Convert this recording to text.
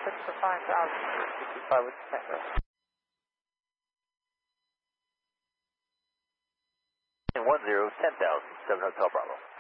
6 for 5,000, 65 with Tango. 10, 10,000, 7 Hotel Bravo.